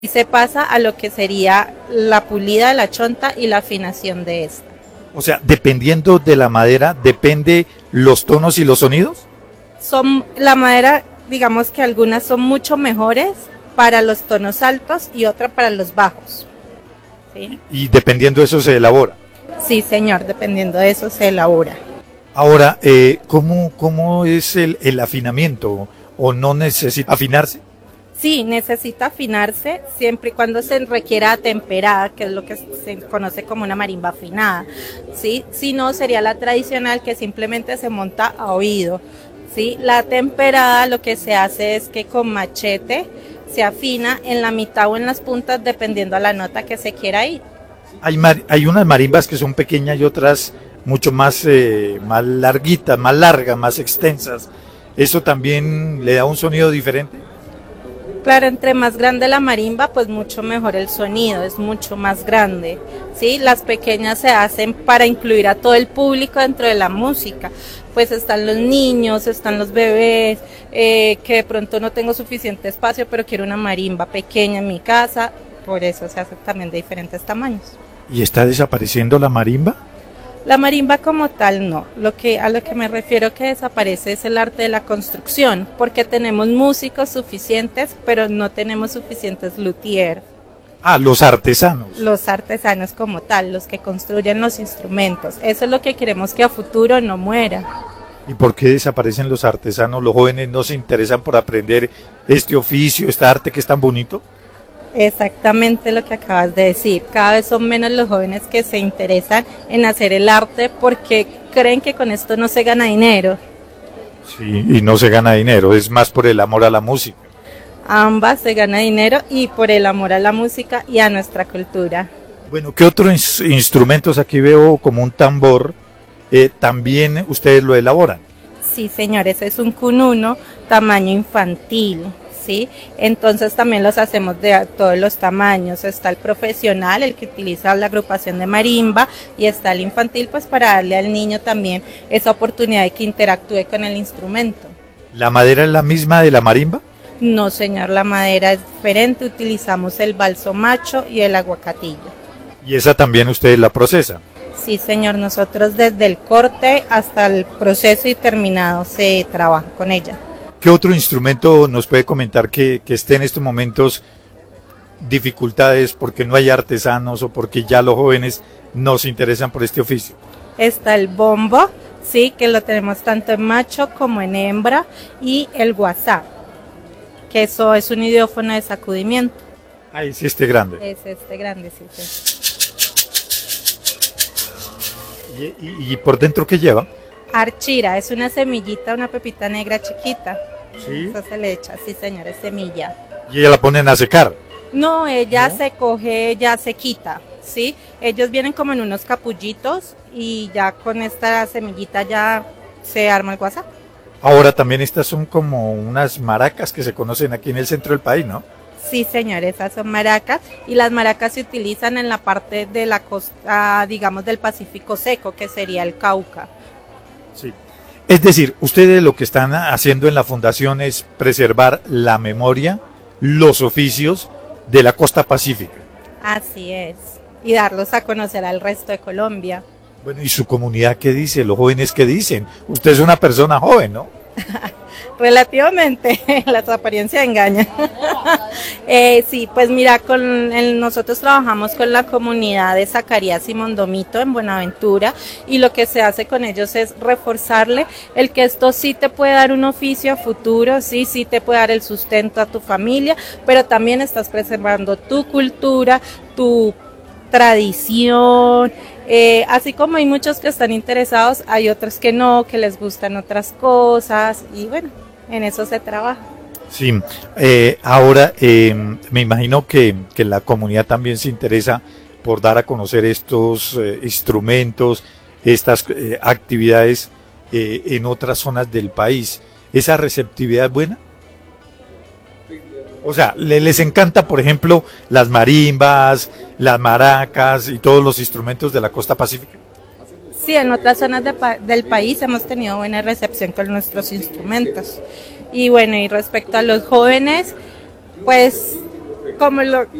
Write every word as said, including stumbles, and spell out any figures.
Y se pasa a lo que sería la pulida de la chonta y la afinación de esta. O sea, dependiendo de la madera, ¿depende los tonos y los sonidos? Son la madera, digamos que algunas son mucho mejores para los tonos altos y otras para los bajos. ¿Sí? Y dependiendo de eso se elabora. Sí, señor, dependiendo de eso se elabora. Ahora, eh, ¿cómo, cómo es el, el afinamiento? ¿O no necesita afinarse? Sí, necesita afinarse siempre y cuando se requiera temperada, que es lo que se conoce como una marimba afinada, ¿sí? Si no, sería la tradicional que simplemente se monta a oído, ¿sí? La temperada lo que se hace es que con machete se afina en la mitad o en las puntas dependiendo a la nota que se quiera ir. Hay, mar, hay unas marimbas que son pequeñas y otras mucho más, eh, más larguitas, más largas, más extensas. ¿Eso también le da un sonido diferente? Claro, entre más grande la marimba, pues mucho mejor el sonido, es mucho más grande, ¿sí? Las pequeñas se hacen para incluir a todo el público dentro de la música, pues están los niños, están los bebés, eh, que de pronto no tengo suficiente espacio, pero quiero una marimba pequeña en mi casa, por eso se hace también de diferentes tamaños. ¿Y está desapareciendo la marimba? La marimba como tal no, lo que a lo que me refiero que desaparece es el arte de la construcción, porque tenemos músicos suficientes, pero no tenemos suficientes luthiers. Ah, los artesanos. Los artesanos como tal, los que construyen los instrumentos. Eso es lo que queremos que a futuro no muera. ¿Y por qué desaparecen los artesanos? ¿Los jóvenes no se interesan por aprender este oficio, este arte que es tan bonito? Exactamente lo que acabas de decir. Cada vez son menos los jóvenes que se interesan en hacer el arte porque creen que con esto no se gana dinero. Sí, y no se gana dinero, es más por el amor a la música. Ambas se gana dinero y por el amor a la música y a nuestra cultura. Bueno, ¿qué otros instrumentos? Aquí veo como un tambor, eh, también ustedes lo elaboran. Sí, señores, es un cununo tamaño infantil. ¿Sí? Entonces también los hacemos de todos los tamaños, está el profesional, el que utiliza la agrupación de marimba, y está el infantil, pues para darle al niño también esa oportunidad de que interactúe con el instrumento. ¿La madera es la misma de la marimba? No, señor, la madera es diferente, utilizamos el balso macho y el aguacatillo. ¿Y esa también ustedes la procesan? Sí, señor, nosotros desde el corte hasta el proceso y terminado se trabaja con ella. ¿Qué otro instrumento nos puede comentar que, que esté en estos momentos dificultades porque no hay artesanos o porque ya los jóvenes no se interesan por este oficio? Está el bombo, sí, que lo tenemos tanto en macho como en hembra, y el guasá, que eso es un idiófono de sacudimiento. Ah, es este grande. Es este grande, sí. sí. ¿Y, y, y por dentro qué lleva? Archira, es una semillita, una pepita negra chiquita. Sí. Eso se le echa, sí señor, es semilla. ¿Y ella la ponen a secar? No, ella ¿No? se coge, ya se quita, ¿sí? Ellos vienen como en unos capullitos y ya con esta semillita ya se arma el guasá. Ahora también estas son como unas maracas que se conocen aquí en el centro del país, ¿no? Sí, señor, esas son maracas, y las maracas se utilizan en la parte de la costa, digamos, del Pacífico seco, que sería el Cauca. Sí. Es decir, ustedes lo que están haciendo en la fundación es preservar la memoria, los oficios de la costa pacífica. Así es, y darlos a conocer al resto de Colombia. Bueno, ¿y su comunidad qué dice? ¿Los jóvenes qué dicen? Usted es una persona joven, ¿no? Relativamente, las apariencias engañan. eh, sí, pues mira, con el, nosotros trabajamos con la comunidad de Zacarías y Mondomito en Buenaventura, y lo que se hace con ellos es reforzarle el que esto sí te puede dar un oficio a futuro, sí, sí te puede dar el sustento a tu familia, pero también estás preservando tu cultura, tu tradición. Eh, así como hay muchos que están interesados, hay otros que no, que les gustan otras cosas, y bueno, en eso se trabaja. Sí, eh, ahora eh, me imagino que, que la comunidad también se interesa por dar a conocer estos eh, instrumentos, estas eh, actividades eh, en otras zonas del país. ¿Esa receptividad es buena? O sea, les encanta, por ejemplo, las marimbas, las maracas y todos los instrumentos de la costa pacífica. Sí, en otras zonas de pa del país hemos tenido buena recepción con nuestros instrumentos. Y bueno, y respecto a los jóvenes, pues como lo,